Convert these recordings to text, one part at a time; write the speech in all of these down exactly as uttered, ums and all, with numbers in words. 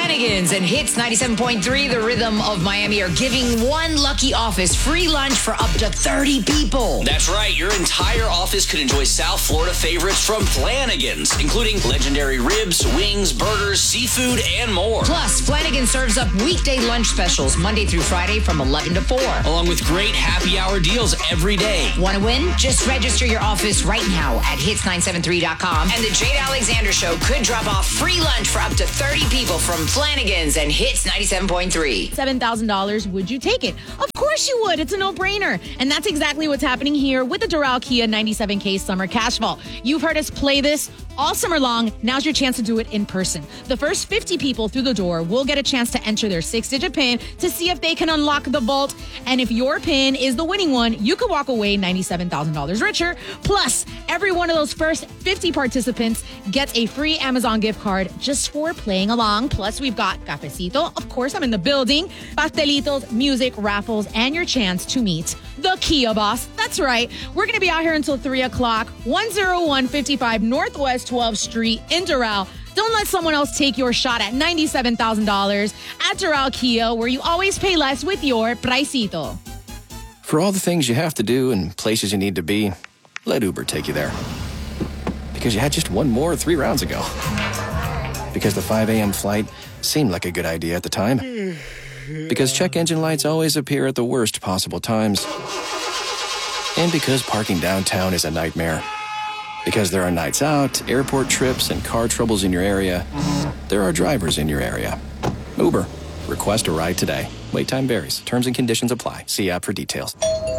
Flanagan's and Hits ninety-seven point three, the Rhythm of Miami, are giving one lucky office free lunch for up to thirty people. That's right. Your entire office could enjoy South Florida favorites from Flanagan's, including legendary ribs, wings, burgers, seafood, and more. Plus, Flanagan serves up weekday lunch specials Monday through Friday from eleven to four. Along with great happy hour deals every day. Want to win? Just register your office right now at hits nine seven three dot com, and the Jade Alexander Show could drop off free lunch for up to thirty people from Flanagan's and Hits ninety-seven point three. seven thousand dollars, would you take it? Of course you would. It's a no-brainer. And that's exactly what's happening here with the Doral Kia ninety-seven K Summer Cash Vault. You've heard us play this all summer long. Now's your chance to do it in person. The first fifty people through the door will get a chance to enter their six-digit PIN to see if they can unlock the vault. And if your PIN is the winning one, you could walk away ninety-seven thousand dollars richer. Plus, every one of those first fifty participants gets a free Amazon gift card just for playing along. Plus, we've got cafecito. Of course, I'm in the building. Pastelitos, music, raffles, and your chance to meet the Kia boss. That's right. We're going to be out here until three o'clock. one oh one fifty-five Northwest twelfth Street in Doral. Don't let someone else take your shot at ninety-seven thousand dollars at Doral Kia, where you always pay less with your Pricito. For all the things you have to do and places you need to be, let Uber take you there. Because you had just one more three rounds ago. Because the five a.m. flight seemed like a good idea at the time. Because check engine lights always appear at the worst possible times. And because parking downtown is a nightmare. Because there are nights out, airport trips, and car troubles in your area, there are drivers in your area. Uber. Request a ride today. Wait time varies. Terms and conditions apply. See app for details.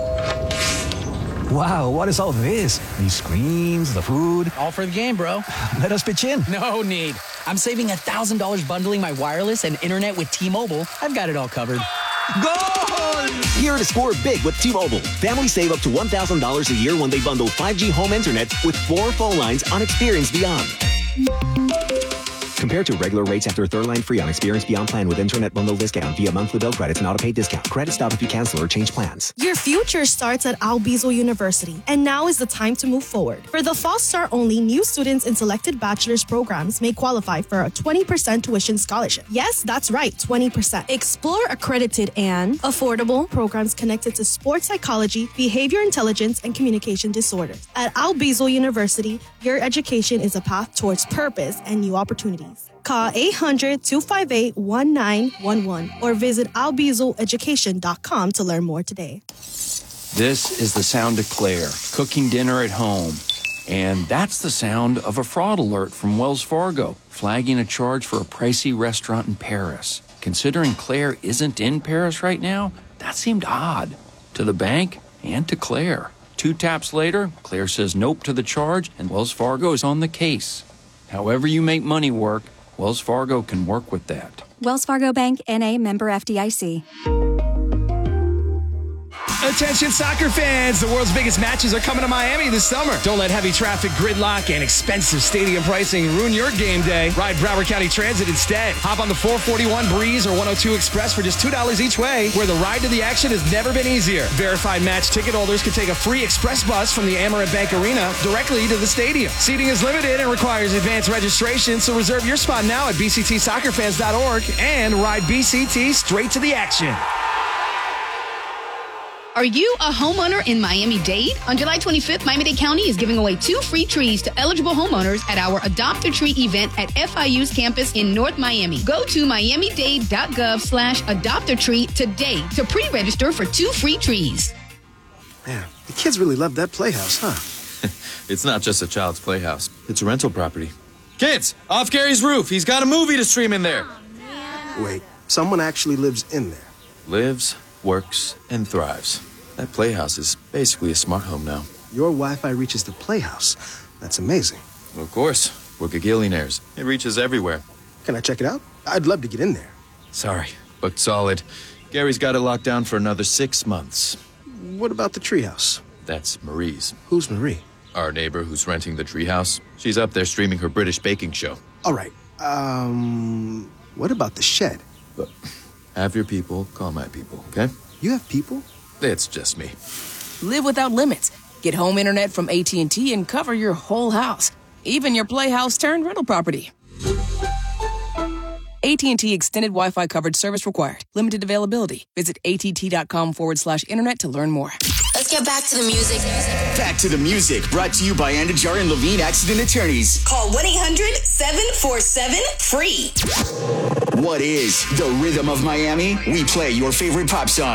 Wow, what is all this? These screens, the food. All for the game, bro. Let us pitch in. No need. I'm saving one thousand dollars bundling my wireless and internet with T-Mobile. I've got it all covered. Goal! Here to score big with T-Mobile. Families save up to one thousand dollars a year when they bundle five G home internet with four phone lines on Experience Beyond. Compared to regular rates after a third line free on Experience Beyond plan with internet bundle discount via monthly bill credits and auto-pay discount. Credit stop if you cancel or change plans. Your future starts at Albizu University, and now is the time to move forward. For the fall start only, new students in selected bachelor's programs may qualify for a twenty percent tuition scholarship. Yes, that's right, twenty percent. Explore accredited and affordable programs connected to sports psychology, behavior intelligence, and communication disorders. At Albizu University, your education is a path towards purpose and new opportunities. Call eight hundred, two five eight, one nine one one or visit albizu education dot com to learn more today. This is the sound of Claire, cooking dinner at home. And that's the sound of a fraud alert from Wells Fargo, flagging a charge for a pricey restaurant in Paris. Considering Claire isn't in Paris right now, that seemed odd to the bank and to Claire. Two taps later, Claire says nope to the charge, and Wells Fargo is on the case. However you make money work, Wells Fargo can work with that. Wells Fargo Bank, N A, member F D I C. Attention soccer fans, the world's biggest matches are coming to Miami this summer. Don't let heavy traffic, gridlock, and expensive stadium pricing ruin your game day. Ride Broward County Transit instead. Hop on the four forty-one Breeze or one oh two Express for just two dollars each way, where the ride to the action has never been easier. Verified match ticket holders can take a free express bus from the Amerant Bank Arena directly to the stadium. Seating is limited and requires advanced registration, so reserve your spot now at b c t soccer fans dot org and ride B C T straight to the action. Are you a homeowner in Miami-Dade? On July twenty-fifth, Miami-Dade County is giving away two free trees to eligible homeowners at our Adopt a Tree event at F I U's campus in North Miami. Go to miami dade dot gov slash adopt a tree today to pre-register for two free trees. Man, the kids really love that playhouse, huh? It's not just a child's playhouse. It's a rental property. Kids, off Gary's roof. He's got a movie to stream in there. Wait, someone actually lives in there? Lives, works, and thrives. That playhouse is basically a smart home now. Your Wi-Fi reaches the playhouse. That's amazing. Well, of course. We're gagillionaires. It reaches everywhere. Can I check it out? I'd love to get in there. Sorry, booked solid. Gary's got it locked down for another six months. What about the treehouse? That's Marie's. Who's Marie? Our neighbor who's renting the treehouse. She's up there streaming her British baking show. All right. Um, what about the shed? But have your people call my people, okay? You have people? It's just me. Live without limits. Get home internet from A T and T and cover your whole house, even your playhouse turned rental property. A T and T Extended Wi-Fi Coverage Service required. Limited availability. Visit att.com forward slash internet to learn more. Let's get back to the music. Back to the music, brought to you by Andajar and Levine Accident Attorneys. Call one eight hundred seven four seven free. What is the rhythm of Miami? We play your favorite pop songs.